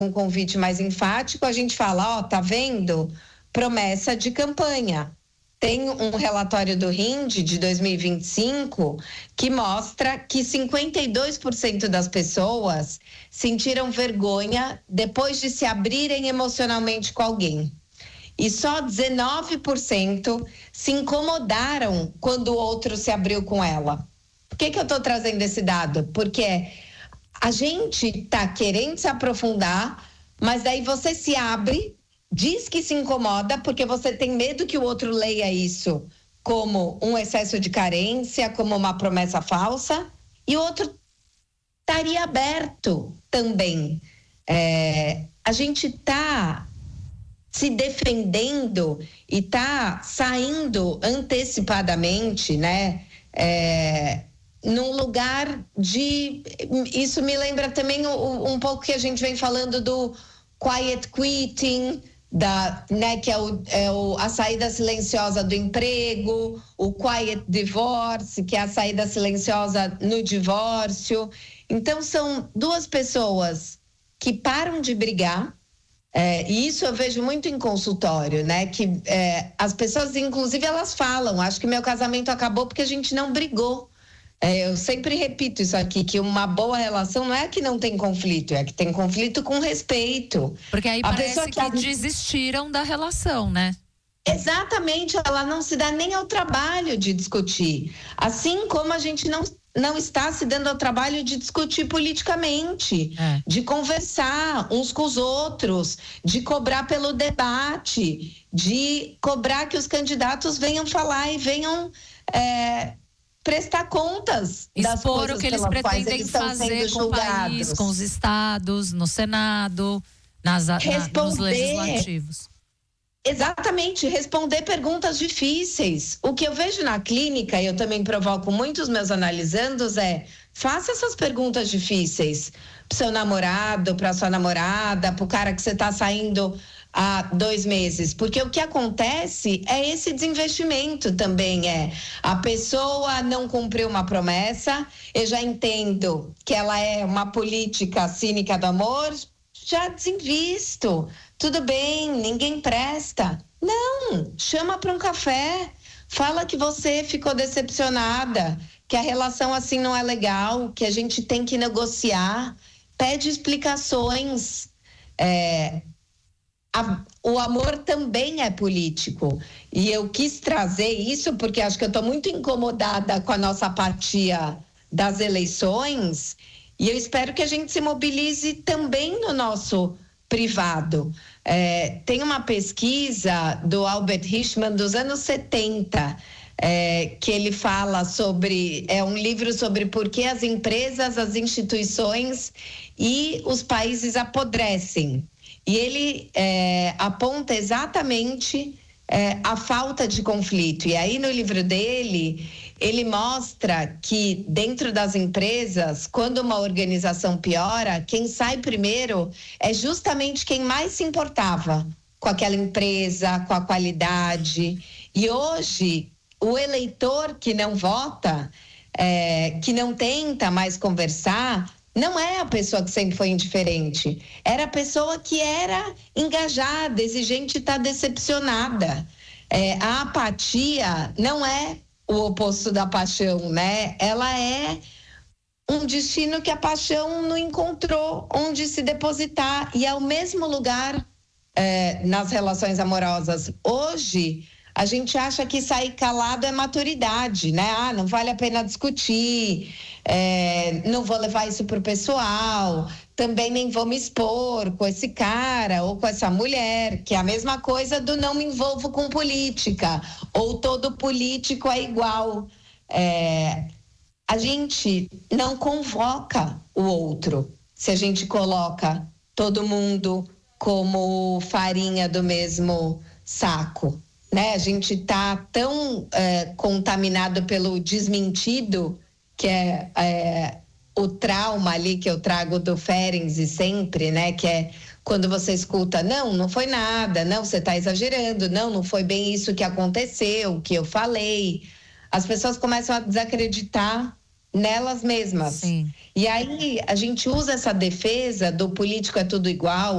um convite mais enfático, a gente fala, ó, tá vendo? Promessa de campanha. Tem um relatório do RIND de 2025 que mostra que 52% das pessoas sentiram vergonha depois de se abrirem emocionalmente com alguém. E só 19% se incomodaram quando o outro se abriu com ela. Por que eu estou trazendo esse dado? Porque a gente está querendo se aprofundar, mas daí você se abre, diz que se incomoda porque você tem medo que o outro leia isso como um excesso de carência, como uma promessa falsa, e o outro estaria aberto também. A gente está se defendendo e está saindo antecipadamente, né? Num lugar de... Isso me lembra também um pouco que a gente vem falando do quiet quitting, né, que a saída silenciosa do emprego, o quiet divorce, que é a saída silenciosa no divórcio. Então, são duas pessoas que param de brigar, e isso eu vejo muito em consultório, né, que as pessoas, inclusive, elas falam, acho que meu casamento acabou porque a gente não brigou. Eu sempre repito isso aqui, que uma boa relação não é que não tem conflito, é que tem conflito com respeito. Porque aí parece que desistiram da relação, né? Exatamente, ela não se dá nem ao trabalho de discutir. Assim como a gente não está se dando ao trabalho de discutir politicamente, de conversar uns com os outros, de cobrar pelo debate, de cobrar que os candidatos venham falar e venham... prestar contas das coisas o que eles pretendem fazer com o país, com os estados, no Senado, nos legislativos. Exatamente, responder perguntas difíceis. O que eu vejo na clínica, e eu também provoco muitos meus analisandos, faça essas perguntas difíceis pro seu namorado, pra sua namorada, pro cara que você tá saindo há 2 meses, porque o que acontece é esse desinvestimento também, a pessoa não cumpriu uma promessa, eu já entendo que ela é uma política cínica do amor, já desinvisto, tudo bem, ninguém presta. Não, chama para um café, fala que você ficou decepcionada, que a relação assim não é legal, que a gente tem que negociar, pede explicações. O amor também é político, e eu quis trazer isso porque acho que eu estou muito incomodada com a nossa apatia das eleições, e eu espero que a gente se mobilize também no nosso privado. Tem uma pesquisa do Albert Hirschman dos anos 70, que ele fala sobre, um livro sobre por que as empresas, as instituições e os países apodrecem. E ele aponta exatamente a falta de conflito. E aí no livro dele, ele mostra que dentro das empresas, quando uma organização piora, quem sai primeiro é justamente quem mais se importava com aquela empresa, com a qualidade. E hoje, o eleitor que não vota, que não tenta mais conversar, não é a pessoa que sempre foi indiferente, era a pessoa que era engajada, exigente, está decepcionada. A apatia não é o oposto da paixão, né? Ela é um destino que a paixão não encontrou onde se depositar, e é o mesmo lugar nas relações amorosas. Hoje, a gente acha que sair calado é maturidade, né? Não vale a pena discutir, não vou levar isso pro pessoal, também nem vou me expor com esse cara ou com essa mulher, que é a mesma coisa do não me envolvo com política, ou todo político é igual. A gente não convoca o outro se a gente coloca todo mundo como farinha do mesmo saco, né? A gente tá tão contaminado pelo desmentido, que é o trauma ali que eu trago do Ferenczi sempre, né? Que é quando você escuta, não foi nada, não, você tá exagerando, não foi bem isso que aconteceu, que eu falei. As pessoas começam a desacreditar nelas mesmas. Sim. E aí a gente usa essa defesa do político é tudo igual,